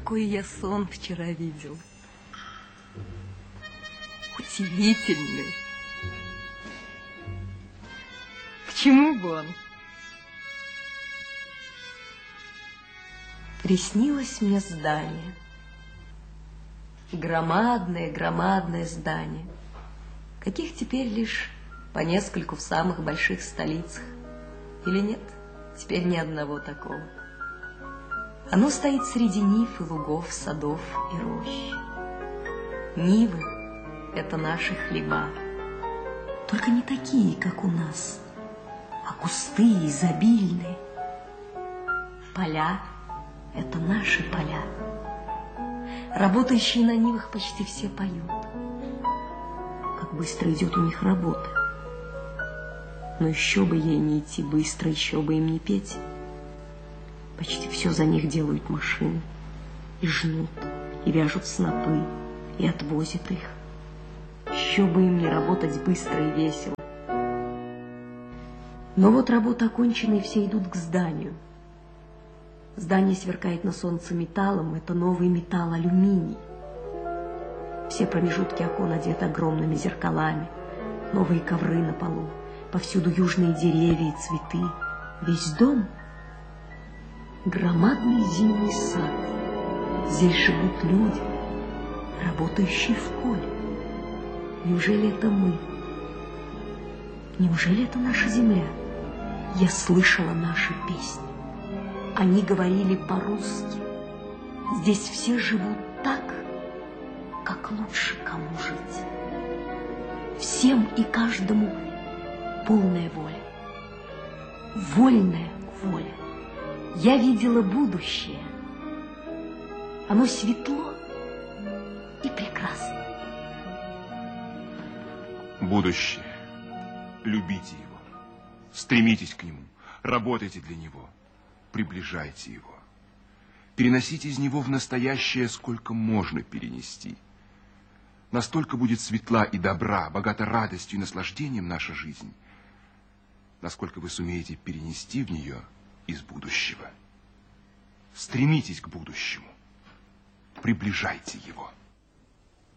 какой я сон вчера видел. Удивительный. К чему бы он? Приснилось мне здание. Громадное здание. Каких теперь лишь по нескольку в самых больших столицах. Или нет? Теперь ни одного такого. Оно стоит среди нив и лугов, садов и рощ. Нивы — это наши хлеба. Только не такие, как у нас, а густые, изобильные. Поля — это наши поля. Работающие на нивах почти все поют. Как быстро идет у них работа. Но еще бы ей не идти быстро, еще бы им не петь. Почти все за них делают машины. И жнут, и вяжут снопы, и отвозят их. Еще бы им не работать быстро и весело. Но вот работа окончена, и все идут к зданию. Здание сверкает на солнце металлом, это новый металл, алюминий. Все промежутки окон одеты огромными зеркалами, новые ковры на полу, повсюду южные деревья и цветы. Весь дом — громадный зимний сад. Здесь живут люди, работающие в поле. Неужели это мы? Неужели это наша земля? Я слышала наши песни. Они говорили по-русски. Здесь все живут так, как лучше кому жить. Всем и каждому полная воля. Вольная воля. Я видела будущее. Оно светло и прекрасно. Будущее. Любите его. Стремитесь к нему. Работайте для него. Приближайте его. Переносите из него в настоящее, сколько можно перенести. Настолько будет светла и добра, богата радостью и наслаждением наша жизнь, насколько вы сумеете перенести в нее из будущего. Стремитесь к будущему. Приближайте его.